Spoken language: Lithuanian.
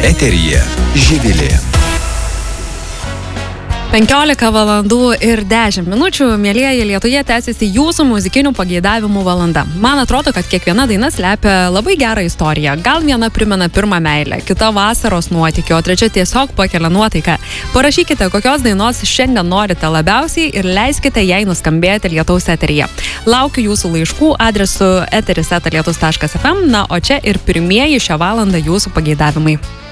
Eteryje Živilė. 15 valandų ir 10 minučių, mielieji, Lietuvoje tęsiasi jūsų muzikinių pageidavimų valanda. Man atrodo, kad kiekviena daina slepia labai gerą istoriją. Gal viena primena pirmą meilę, kita vasaros nuotykį, o trečia tiesiog pakelia nuotaiką. Parašykite, kokios dainos šiandien norite labiausiai ir leiskite jai nuskambėti Lietaus eteryje. Laukiu jūsų laiškų adresu eteris@lietus.fm, na, o čia ir pirmieji šią valandą jūsų pageidavimai.